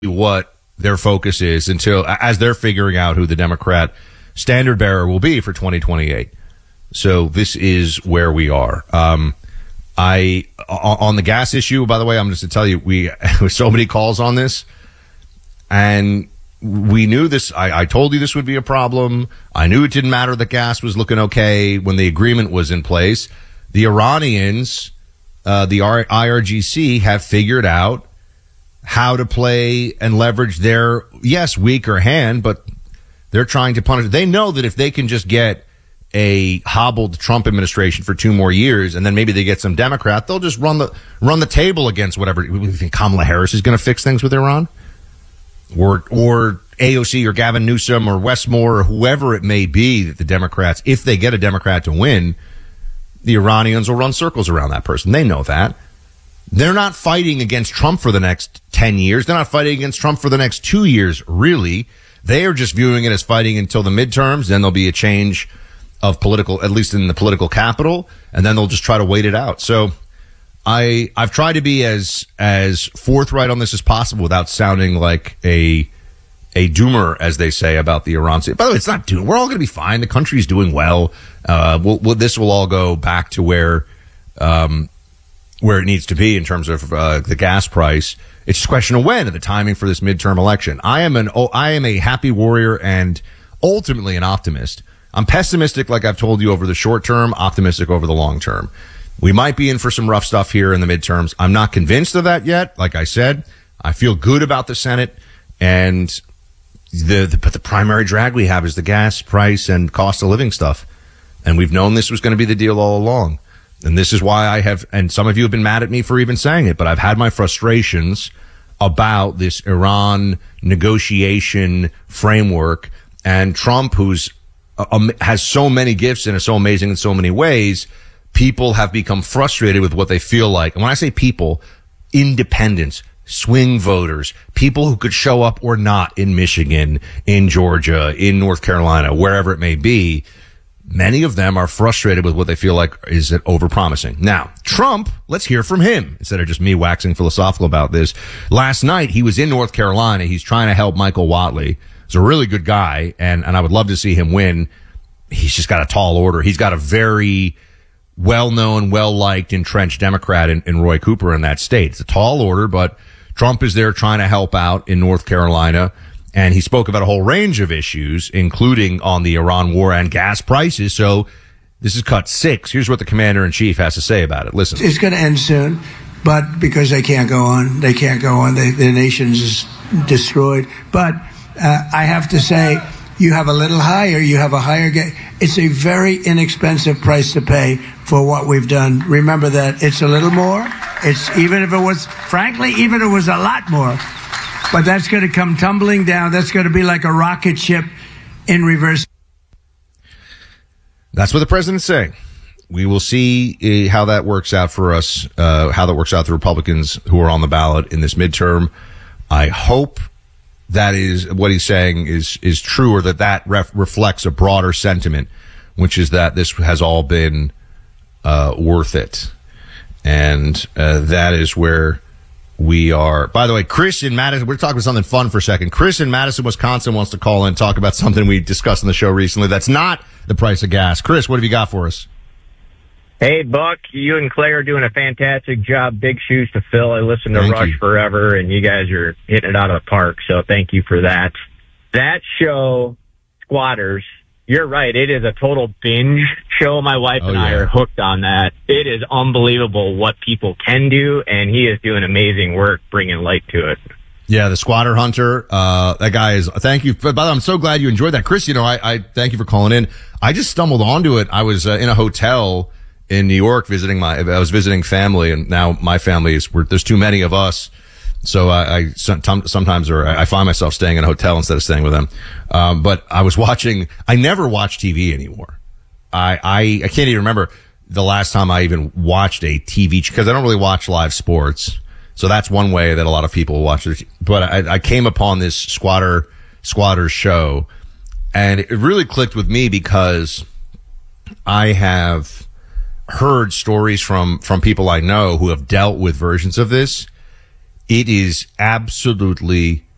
what their focus is until as they're figuring out who the Democrat standard bearer will be for 2028. So this is where we are. On the gas issue, by the way, I'm just to tell you, we with so many calls on this, and we knew this. I told you this would be a problem. I knew it didn't matter that gas was looking okay when the agreement was in place. The Iranians, the IRGC, have figured out how to play and leverage their, yes, weaker hand, but they're trying to punish. They know that if they can just get a hobbled Trump administration for 2 more years, and then maybe they get some Democrat, they'll just run the table against whatever. You think Kamala Harris is going to fix things with Iran, or AOC or Gavin Newsom or Westmore or whoever it may be that the Democrats, if they get a Democrat to win, the Iranians will run circles around that person. They know that. They're not fighting against Trump for the next 10 years. They're not fighting against Trump for the next 2 years, really. They are just viewing it as fighting until the midterms. Then there'll be a change of political, at least in the political capital, and then they'll just try to wait it out. So I've tried to be as forthright on this as possible without sounding like a doomer, as they say, about the Iran. By the way, it's not doom. We're all going to be fine. The country's doing well. This will all go back to where it needs to be in terms of the gas price. It's just a question of when and the timing for this midterm election. I am a happy warrior and ultimately an optimist. I'm pessimistic, like I've told you, over the short term, optimistic over the long term. We might be in for some rough stuff here in the midterms. I'm not convinced of that yet. Like I said, I feel good about the Senate, and but the primary drag we have is the gas price and cost of living stuff. And we've known this was going to be the deal all along. And this is why I have, and some of you have been mad at me for even saying it, but I've had my frustrations about this Iran negotiation framework, and Trump, who's has so many gifts and is so amazing in so many ways. People have become frustrated with what they feel like. And when I say people, independents, swing voters, people who could show up or not in Michigan, in Georgia, in North Carolina, wherever it may be, many of them are frustrated with what they feel like is overpromising. Now, Trump, let's hear from him instead of just me waxing philosophical about this. Last night, he was in North Carolina. He's trying to help Michael Whatley. He's a really good guy, and I would love to see him win. He's just got a tall order. He's got a very well-known, well-liked, entrenched Democrat in Roy Cooper in that state. It's a tall order, but Trump is there trying to help out in North Carolina. And he spoke about a whole range of issues, including on the Iran war and gas prices. So this is cut 6. Here's what the commander-in-chief has to say about it. Listen. It's going to end soon, but because they can't go on. They can't go on. The nation's destroyed. But I have to say, you have a little higher. You have a higher it's a very inexpensive price to pay for what we've done. Remember that it's a little more. Even if it was a lot more. But that's going to come tumbling down. That's going to be like a rocket ship in reverse. That's what the president's saying. We will see how that works out for us, how that works out the Republicans who are on the ballot in this midterm. I hope that is what he's saying is true, or that reflects a broader sentiment, which is that this has all been worth it. And that is where we are. By the way, Chris in Madison, we're talking about something fun for a second. Chris in Madison, Wisconsin wants to call in and talk about something we discussed on the show recently that's not the price of gas. Chris, what have you got for us? Hey, Buck, you and Clay are doing a fantastic job. Big shoes to fill. I listen to Rush forever, and you guys are hitting it out of the park, so thank you for that. That show, Squatters, you're right. It is a total binge show. My wife and I are hooked on that. It is unbelievable what people can do, and he is doing amazing work bringing light to it. Yeah, the Squatter Hunter. That guy is, thank you. By the way, I'm so glad you enjoyed that. Chris, I thank you for calling in. I just stumbled onto it. I was in a hotel in New York I was visiting family, and now my family there's too many of us. So I find myself staying in a hotel instead of staying with them. But I was watching, I never watch TV anymore. I can't even remember the last time I even watched a TV, because I don't really watch live sports. So that's one way that a lot of people watch it. But I came upon this Squatters show, and it really clicked with me because I have heard stories from people I know who have dealt with versions of this. It is absolutely